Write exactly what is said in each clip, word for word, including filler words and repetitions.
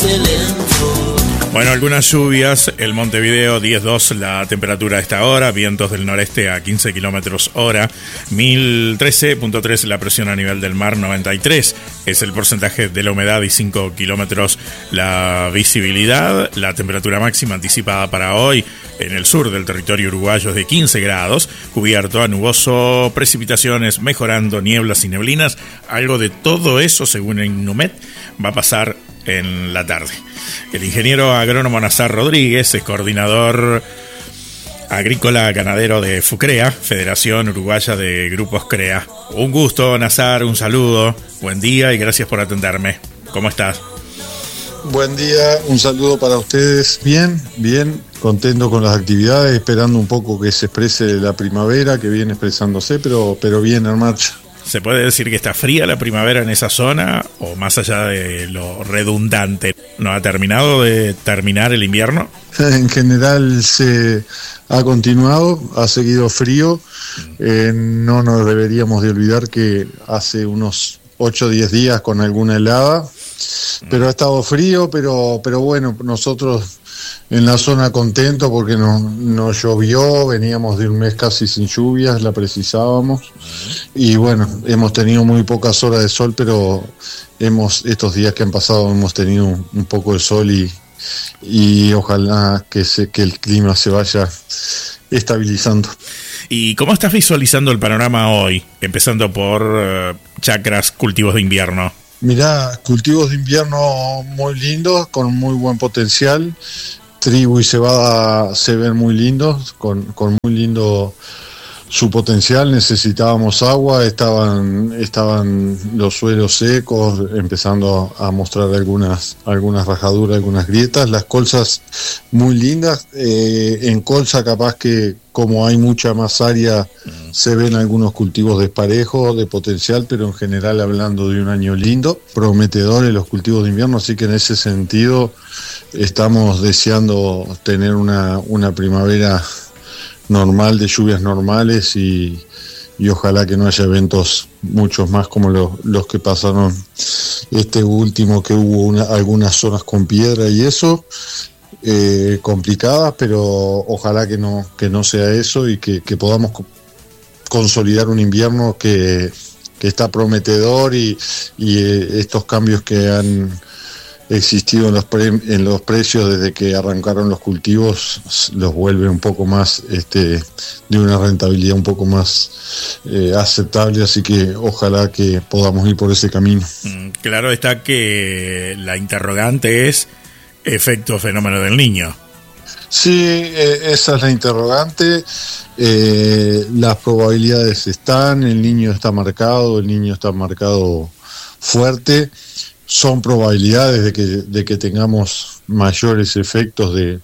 Bueno, algunas lluvias, el Montevideo diez dos la temperatura a esta hora, vientos del noreste a quince kilómetros hora, mil trece punto tres la presión a nivel del mar, noventa y tres es el porcentaje de la humedad y cinco kilómetros la visibilidad. La temperatura máxima anticipada para hoy en el sur del territorio uruguayo es de quince grados, cubierto a nuboso, precipitaciones mejorando, nieblas y neblinas. Algo de todo eso, según el INUMED, va a pasar en la tarde. El ingeniero agrónomo Nazar Rodríguez es coordinador agrícola ganadero de FUCREA, Federación Uruguaya de Grupos CREA. Un gusto, Nazar, un saludo, buen día y gracias por atenderme. ¿Cómo estás? Buen día, un saludo para ustedes. Bien, bien, contento con las actividades, esperando un poco que se exprese la primavera, que viene expresándose, pero, pero bien en marcha. ¿Se puede decir que está fría la primavera en esa zona o más allá de lo redundante? ¿No ha terminado de terminar el invierno? En general se ha continuado, ha seguido frío. Eh, no nos deberíamos de olvidar que hace unos ocho o diez días con alguna helada, pero ha estado frío, pero, pero bueno, nosotros en la zona contento porque no, no llovió, veníamos de un mes casi sin lluvias, la precisábamos, y bueno, hemos tenido muy pocas horas de sol, pero hemos estos días que han pasado hemos tenido un, un poco de sol y, y ojalá que, se, que el clima se vaya estabilizando. ¿Y cómo estás visualizando el panorama hoy, empezando por uh, chacras, cultivos de invierno? Mirá, cultivos de invierno muy lindos, con muy buen potencial. Trigo y cebada se ven muy lindos, con, con muy lindo su potencial. Necesitábamos agua, estaban estaban los suelos secos, empezando a mostrar algunas algunas rajaduras, algunas grietas. Las colzas muy lindas. Eh, en colza capaz que como hay mucha más área, se ven algunos cultivos desparejos, de potencial, pero en general hablando de un año lindo, prometedores los cultivos de invierno, así que en ese sentido estamos deseando tener una, una primavera normal, de lluvias normales y, y ojalá que no haya eventos muchos más como los, los que pasaron este último, que hubo una, algunas zonas con piedra y eso. Eh, complicadas, pero ojalá que no que no sea eso y que, que podamos co- consolidar un invierno que, que está prometedor y, y eh, estos cambios que han existido en los pre- en los precios desde que arrancaron los cultivos los vuelve un poco más este de una rentabilidad un poco más eh, aceptable, así que ojalá que podamos ir por ese camino. Mm, claro está que la interrogante es efecto fenómeno del Niño. Sí, eh, esa es la interrogante. Eh, las probabilidades están, el niño está marcado, el niño está marcado fuerte. Son probabilidades de que, de que tengamos mayores efectos de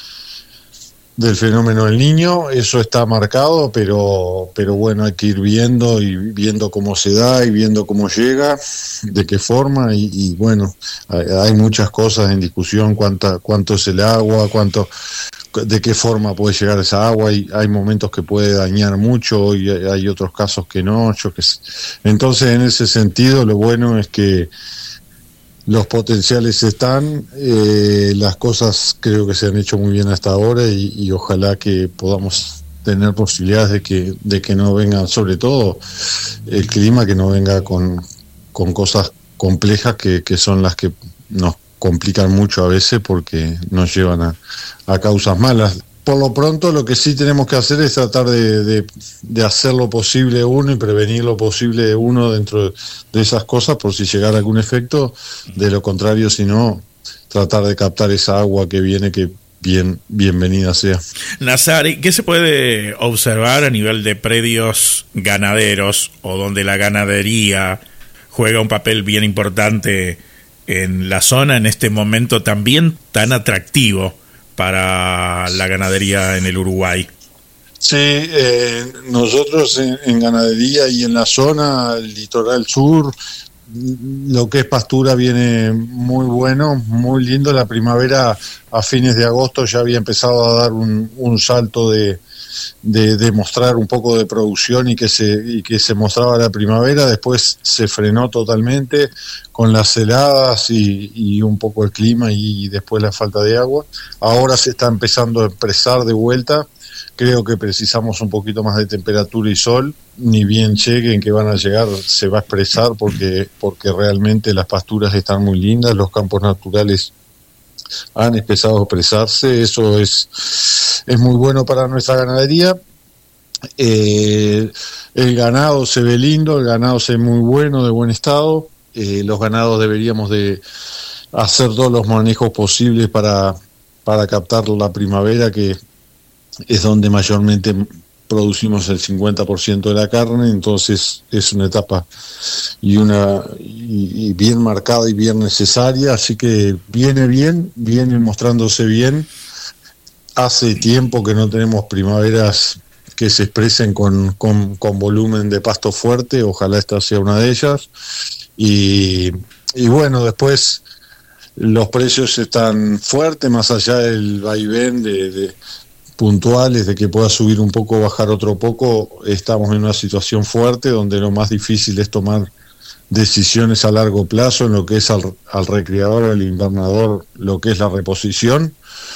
del fenómeno del Niño, eso está marcado, pero pero bueno, hay que ir viendo y viendo cómo se da y viendo cómo llega, de qué forma y, y bueno, hay, hay muchas cosas en discusión, cuánta, cuánto es el agua, cuánto, de qué forma puede llegar esa agua, y hay momentos que puede dañar mucho y hay, hay otros casos que no, yo que sé. Entonces en ese sentido lo bueno es que los potenciales están, eh, las cosas creo que se han hecho muy bien hasta ahora y, y ojalá que podamos tener posibilidades de que de que no venga, sobre todo el clima, que no venga con, con cosas complejas que, que son las que nos complican mucho a veces porque nos llevan a, a causas malas. Por lo pronto lo que sí tenemos que hacer es tratar de, de, de hacer lo posible uno y prevenir lo posible uno dentro de esas cosas por si llegara algún efecto. De lo contrario, si no, tratar de captar esa agua que viene, que bien bienvenida sea. Nazar, ¿qué se puede observar a nivel de predios ganaderos o donde la ganadería juega un papel bien importante en la zona en este momento también tan atractivo para la ganadería en el Uruguay? Sí, eh, nosotros en, en ganadería y en la zona, el litoral sur, lo que es pastura viene muy bueno, muy lindo. La primavera a fines de agosto ya había empezado a dar un, un salto de, de, de mostrar un poco de producción y que se y que se mostraba la primavera. Después se frenó totalmente con las heladas y, y un poco el clima y después la falta de agua. Ahora se está empezando a expresar de vuelta. Creo que precisamos un poquito más de temperatura y sol, ni bien lleguen que van a llegar, se va a expresar porque, porque realmente las pasturas están muy lindas, los campos naturales han empezado a expresarse, eso es, es muy bueno para nuestra ganadería. Eh, el ganado se ve lindo, el ganado se ve muy bueno, de buen estado, eh, los ganados deberíamos de hacer todos los manejos posibles para, para captar la primavera, que es donde mayormente producimos el cincuenta por ciento de la carne, entonces es una etapa y una y, y bien marcada y bien necesaria, así que viene bien, viene mostrándose bien. Hace tiempo que no tenemos primaveras que se expresen con, con, con volumen de pasto fuerte, ojalá esta sea una de ellas, y, y bueno, después los precios están fuertes, más allá del vaivén de, de puntuales de que pueda subir un poco, bajar otro poco. Estamos en una situación fuerte donde lo más difícil es tomar decisiones a largo plazo en lo que es al, al recriador, al invernador, lo que es la reposición.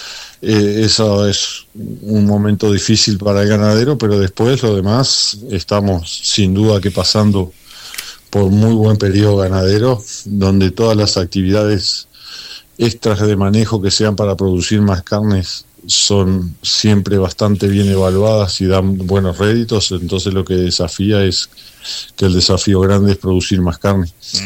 Eh, eso es un momento difícil para el ganadero, pero después lo demás estamos sin duda que pasando por muy buen periodo ganadero, donde todas las actividades extras de manejo que sean para producir más carnes son siempre bastante bien evaluadas y dan buenos réditos. Entonces lo que desafía es que el desafío grande es producir más carne. Mm.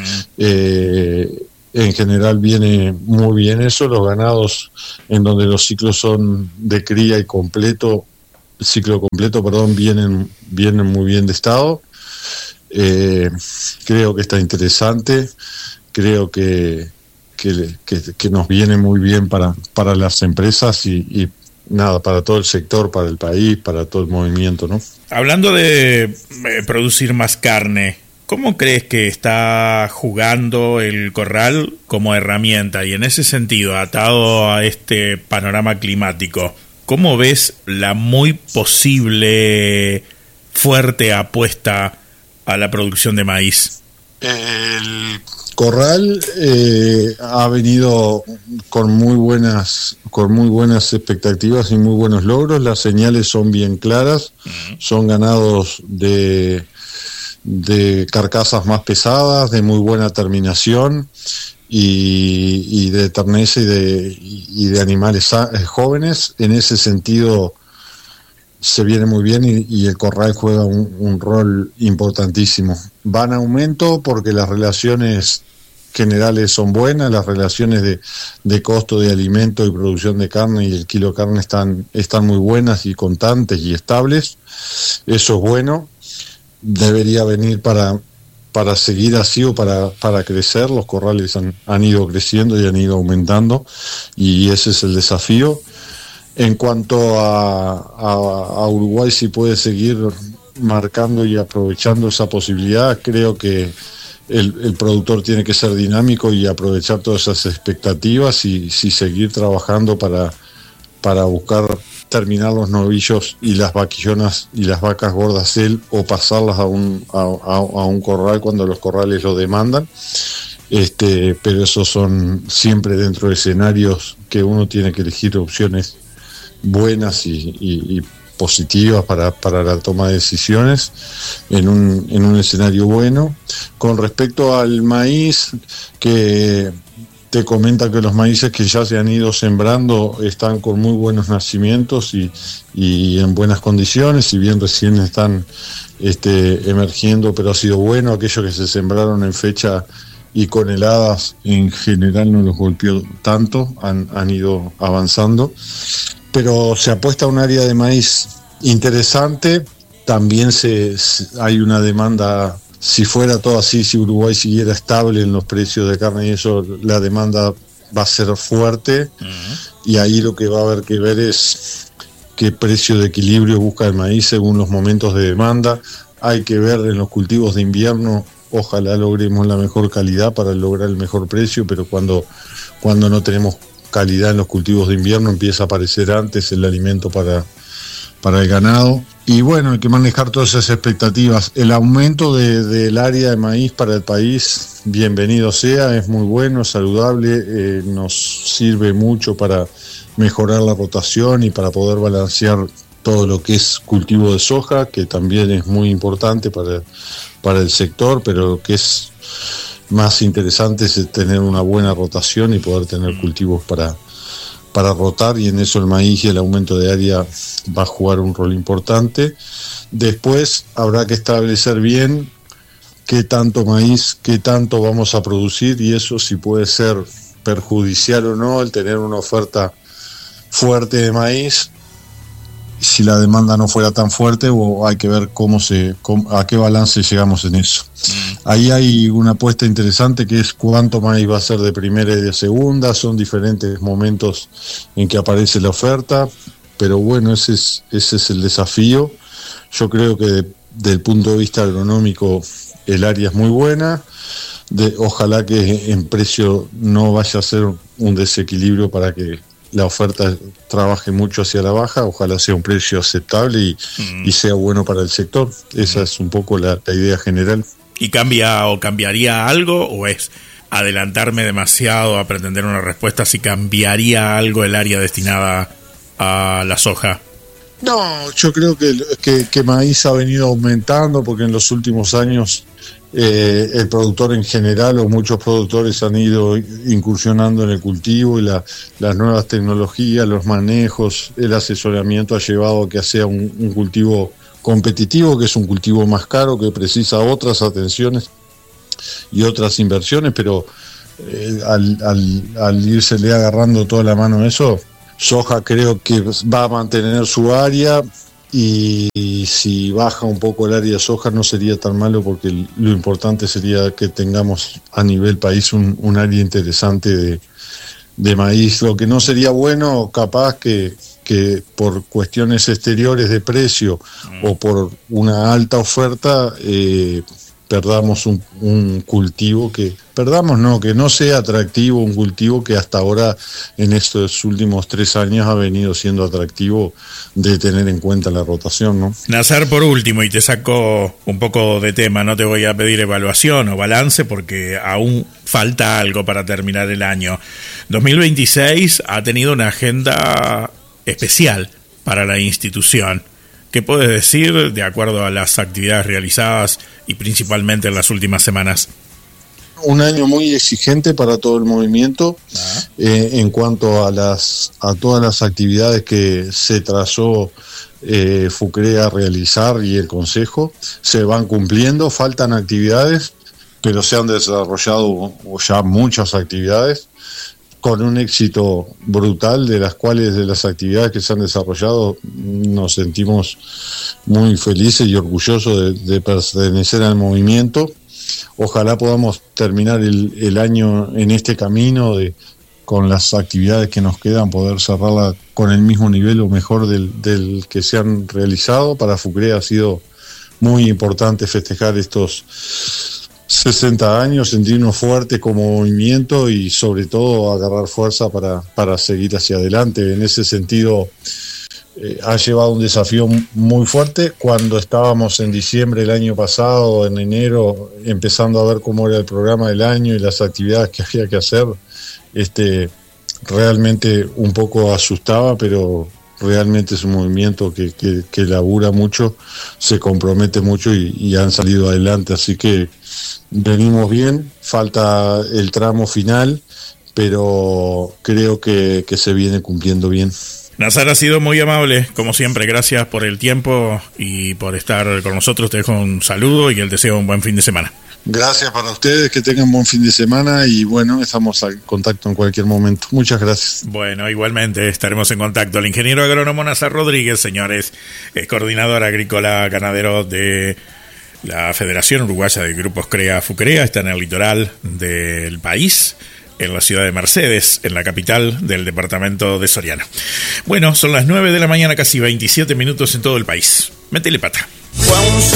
Eh, en general viene muy bien eso, los ganados en donde los ciclos son de cría y completo, ciclo completo, perdón, vienen, vienen muy bien de estado. Eh, creo que está interesante, creo que Que, que, que nos viene muy bien para, para las empresas y, y nada, para todo el sector, para el país, para todo el movimiento, ¿no? Hablando de eh, producir más carne, ¿cómo crees que está jugando el corral como herramienta? Y en ese sentido, atado a este panorama climático, ¿cómo ves la muy posible fuerte apuesta a la producción de maíz? El corral eh, ha venido con muy buenas con muy buenas expectativas y muy buenos logros. Las señales son bien claras, uh-huh. Son ganados de de carcasas más pesadas, de muy buena terminación y, y de terneza y de y de animales jóvenes. En ese sentido se viene muy bien y, y el corral juega un, un rol importantísimo. Van a aumento porque las relaciones generales son buenas, las relaciones de, de costo de alimento y producción de carne y el kilo de carne están, están muy buenas y constantes y estables. Eso es bueno, debería venir para, para seguir así o para, para crecer. Los corrales han, han ido creciendo y han ido aumentando y ese es el desafío. En cuanto a, a, a Uruguay, si puede seguir marcando y aprovechando esa posibilidad, creo que el, el productor tiene que ser dinámico y aprovechar todas esas expectativas y, y seguir trabajando para, para buscar terminar los novillos y las vaquillonas y las vacas gordas él o pasarlas a un, a, a, a un corral cuando los corrales lo demandan. Este, pero esos son siempre dentro de escenarios que uno tiene que elegir opciones buenas y, y, y positivas para, para la toma de decisiones en un, en un escenario bueno. Con respecto al maíz, que te comenta que los maíces que ya se han ido sembrando están con muy buenos nacimientos y, y en buenas condiciones, si bien recién están este, emergiendo, pero ha sido bueno. Aquellos que se sembraron en fecha y con heladas en general no los golpeó tanto, han, han ido avanzando. Pero se apuesta a un área de maíz interesante. También se, se hay una demanda, si fuera todo así, si Uruguay siguiera estable en los precios de carne y eso, la demanda va a ser fuerte. Uh-huh. Y ahí lo que va a haber que ver es qué precio de equilibrio busca el maíz según los momentos de demanda. Hay que ver en los cultivos de invierno, ojalá logremos la mejor calidad para lograr el mejor precio, pero cuando, cuando no tenemos calidad en los cultivos de invierno empieza a aparecer antes el alimento para, para el ganado. Y bueno, hay que manejar todas esas expectativas. El aumento de, del área de maíz para el país, bienvenido sea, es muy bueno, es saludable, eh, nos sirve mucho para mejorar la rotación y para poder balancear todo lo que es cultivo de soja, que también es muy importante para, para el sector, pero lo que es más interesante es tener una buena rotación y poder tener cultivos para para rotar, y en eso el maíz y el aumento de área va a jugar un rol importante. Después habrá que establecer bien qué tanto maíz, qué tanto vamos a producir, y eso si puede ser perjudicial o no el tener una oferta fuerte de maíz, si la demanda no fuera tan fuerte, o hay que ver cómo se, cómo, a qué balance llegamos en eso. Ahí hay una apuesta interesante, que es cuánto maíz va a ser de primera y de segunda. Son diferentes momentos en que aparece la oferta, pero bueno, ese es, ese es el desafío. Yo creo que de, del punto de vista agronómico el área es muy buena. De, ojalá que en precio no vaya a ser un desequilibrio para que la oferta trabaje mucho hacia la baja. Ojalá sea un precio aceptable y, mm. y sea bueno para el sector. Esa mm. es un poco la, la idea general. ¿Y cambia o cambiaría algo, o es adelantarme demasiado a pretender una respuesta si cambiaría algo el área destinada a la soja? No, yo creo que, que, que maíz ha venido aumentando, porque en los últimos años eh, el productor en general, o muchos productores, han ido incursionando en el cultivo, y la, las nuevas tecnologías, los manejos, el asesoramiento ha llevado a que sea un, un cultivo competitivo, que es un cultivo más caro, que precisa otras atenciones y otras inversiones, pero eh, al, al, al irsele agarrando toda la mano eso, soja creo que va a mantener su área, y, y si baja un poco el área de soja no sería tan malo, porque lo importante sería que tengamos a nivel país un, un área interesante de, de maíz. Lo que no sería bueno, capaz que que por cuestiones exteriores de precio mm. o por una alta oferta eh, perdamos un, un cultivo que, perdamos no, que no sea atractivo un cultivo que hasta ahora en estos últimos tres años ha venido siendo atractivo, de tener en cuenta la rotación, ¿no? Nazar, por último, y te saco un poco de tema, no te voy a pedir evaluación o balance porque aún falta algo para terminar el año. dos mil veintiséis ha tenido una agenda especial para la institución. ¿Qué puedes decir de acuerdo a las actividades realizadas y principalmente en las últimas semanas? Un año muy exigente para todo el movimiento ah. eh, en cuanto a las a todas las actividades que se trazó eh, FUCREA a realizar, y el Consejo se van cumpliendo. Faltan actividades, pero se han desarrollado ya muchas actividades con un éxito brutal, de las cuales, de las actividades que se han desarrollado, nos sentimos muy felices y orgullosos de, de pertenecer al movimiento. Ojalá podamos terminar el, el año en este camino, de con las actividades que nos quedan, poder cerrarla con el mismo nivel o mejor del, del que se han realizado. Para FUCREA ha sido muy importante festejar estos sesenta años, sentirnos fuertes como movimiento y sobre todo agarrar fuerza para, para seguir hacia adelante. En ese sentido eh, ha llevado un desafío muy fuerte. Cuando estábamos en diciembre del año pasado, en enero, empezando a ver cómo era el programa del año y las actividades que había que hacer, este realmente un poco asustaba, pero realmente es un movimiento que, que, que labura mucho, se compromete mucho y, y han salido adelante, así que venimos bien. Falta el tramo final, pero creo que, que se viene cumpliendo bien. Nazar, ha sido muy amable, como siempre. Gracias por el tiempo y por estar con nosotros. Te dejo un saludo y el deseo un buen fin de semana. Gracias para ustedes, que tengan buen fin de semana y bueno, estamos en contacto en cualquier momento. Muchas gracias. Bueno, igualmente estaremos en contacto. El ingeniero agrónomo Nazar Rodríguez, señores, es coordinador agrícola ganadero de la Federación Uruguaya de Grupos CREA FUCREA, está en el litoral del país, en la ciudad de Mercedes, en la capital del departamento de Soriano. Bueno, son las nueve de la mañana, casi veintisiete minutos en todo el país. Métele pata.